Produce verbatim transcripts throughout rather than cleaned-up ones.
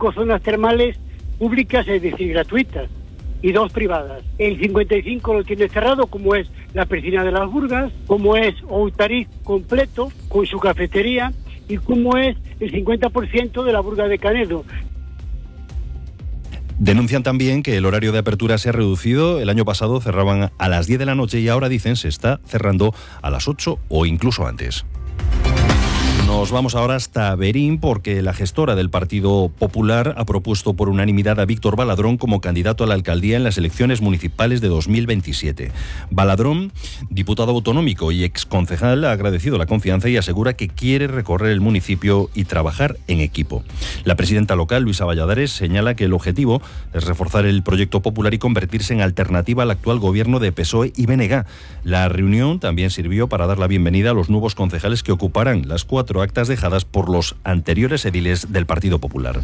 cinco zonas termales públicas, es decir, gratuitas, y dos privadas. El cincuenta y cinco lo tiene cerrado, como es la Piscina de las Burgas, como es Outariz completo, con su cafetería, y como es el cincuenta por ciento de la Burga de Canedo. Denuncian también que el horario de apertura se ha reducido. El año pasado cerraban a las diez de la noche y ahora dicen se está cerrando a las ocho o incluso antes. Nos vamos ahora hasta Verín porque la gestora del Partido Popular ha propuesto por unanimidad a Víctor Baladrón como candidato a la alcaldía en las elecciones municipales de dos mil veintisiete. Baladrón, diputado autonómico y exconcejal, ha agradecido la confianza y asegura que quiere recorrer el municipio y trabajar en equipo. La presidenta local, Luisa Valladares, señala que el objetivo es reforzar el proyecto popular y convertirse en alternativa al actual gobierno de P S O E y B N G. La reunión también sirvió para dar la bienvenida a los nuevos concejales que ocuparán las cuatro actas dejadas por los anteriores ediles del Partido Popular.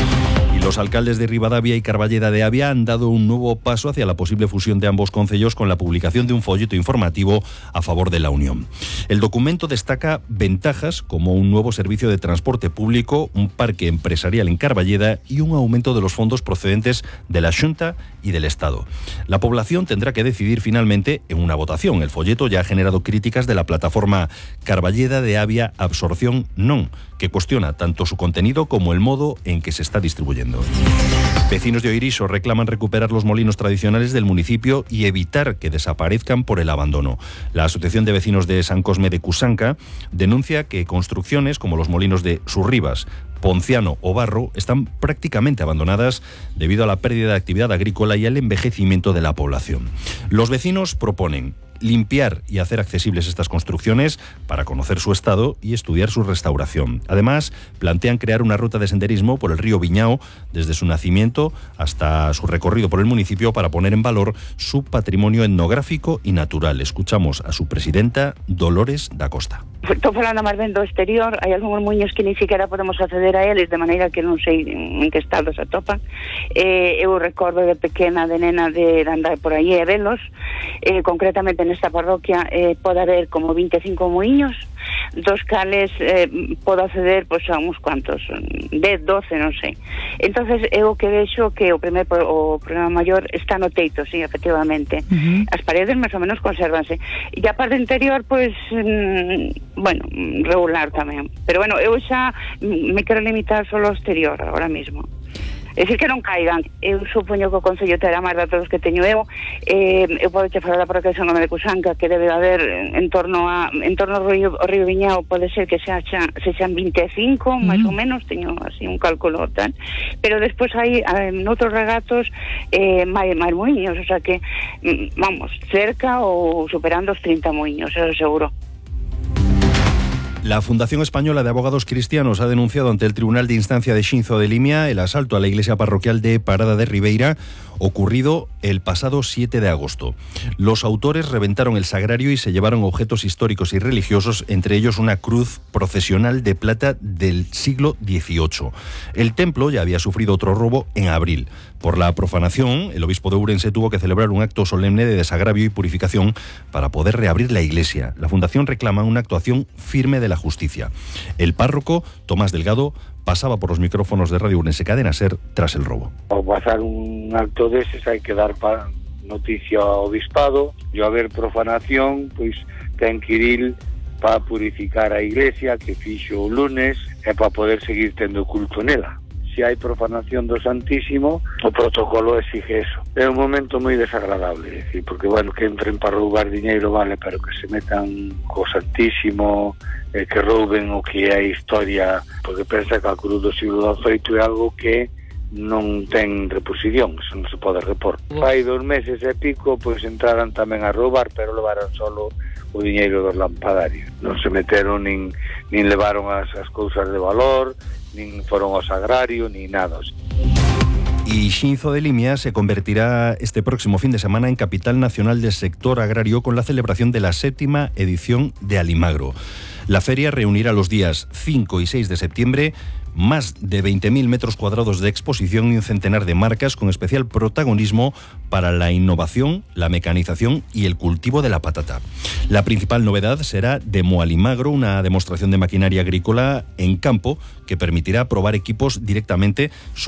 Y los alcaldes de Ribadavia y Carballeda de Avia han dado un nuevo paso hacia la posible fusión de ambos concellos con la publicación de un folleto informativo a favor de la unión. El documento destaca ventajas como un nuevo servicio de transporte público, un parque empresarial en Carballeda y un aumento de los fondos procedentes de la Xunta y del Estado. La población tendrá que decidir finalmente en una votación. El folleto ya ha generado críticas de la plataforma Carballeda de Avia Absorción Non, que cuestiona tanto su contenido como el modo en que se está distribuyendo. Vecinos de Oiriso reclaman recuperar los molinos tradicionales del municipio y evitar que desaparezcan por el abandono. La Asociación de Vecinos de San Cosme de Cusanca denuncia que construcciones como los molinos de Surribas, Ponciano o Barro están prácticamente abandonadas debido a la pérdida de actividad agrícola y al envejecimiento de la población. Los vecinos proponen limpiar y hacer accesibles estas construcciones para conocer su estado y estudiar su restauración. Además, plantean crear una ruta de senderismo por el río Viñao desde su nacimiento hasta su recorrido por el municipio para poner en valor su patrimonio etnográfico y natural. Escuchamos a su presidenta, Dolores da Costa. Estou falando máis ben do exterior, hai algúns muiños que ni siquiera podemos acceder a eles, de maneira que non sei en que estado se atopan. Eh, eu recordo de pequena, de nena, de, de andar por aí e velos. Eh, concretamente nesta parroquia eh, pode haber como vinte e cinco muiños, dos cales eh, podo acceder pois, a uns cuantos, dez, doce, non sei. Entonces eu que vexo que o primer o problema maior está no teito, sí, efectivamente. Uh-huh. As paredes máis ou menos consérvanse. E a parte interior, pois, mm, bueno, regular tamén. Pero bueno, eu xa me quero limitar só ao exterior agora mismo. É dicir, que non caigan. Eu supoño que o Concello terá máis datos que teño eu. Eh, eu podo che falar da parroquia de San Gómez de Cusanca, que debe haber en torno a en torno ao río, ao río Viñao, pode ser que se xa, se xan vinte e cinco, mm. máis ou menos, teño así un cálculo tal. Pero despois hai en outros regatos eh, máis, máis muiños, o sea que, vamos, cerca ou superando os trinta muiños, eso seguro. La Fundación Española de Abogados Cristianos ha denunciado ante el Tribunal de Instancia de Xinzo de Limia el asalto a la iglesia parroquial de Parada de Ribeira ocurrido el pasado siete de agosto. Los autores reventaron el sagrario y se llevaron objetos históricos y religiosos, entre ellos una cruz procesional de plata del siglo dieciocho. El templo ya había sufrido otro robo en abril. Por la profanación, el obispo de Ourense tuvo que celebrar un acto solemne de desagravio y purificación para poder reabrir la iglesia. La Fundación reclama una actuación firme de la justicia. El párroco, Tomás Delgado, pasaba por los micrófonos de Radio Ourense Cadena Ser tras el robo. Ao pasar un acto deses hai que dar pa noticia ao obispado, e ao haber profanación, pois ten que ir para purificar a iglesia que fixo o lunes e para poder seguir tendo culto nela. Se hai profanación do Santísimo, o protocolo exige eso. É un momento moi desagradable, decir, porque, bueno, que entren para roubar diñeiro, vale, pero que se metan co Santísimo, eh, que rouben o que é a historia, porque pensa que a cruz do siglo dezoito é algo que non ten reposición, eso non se pode repor. Hai dos meses e pico, pois entraran tamén a roubar, pero levaron solo o diñeiro dos lampadarios. Non se meteron, nin, nin levaron as, as cousas de valor, nin foron ao sagrario, nin nada. Y Xinzo de Limia se convertirá este próximo fin de semana en capital nacional del sector agrario con la celebración de la séptima edición de Alimagro. La feria reunirá los días cinco y seis de septiembre más de veinte mil metros cuadrados de exposición y un centenar de marcas con especial protagonismo para la innovación, la mecanización y el cultivo de la patata. La principal novedad será Demo Alimagro, una demostración de maquinaria agrícola en campo que permitirá probar equipos directamente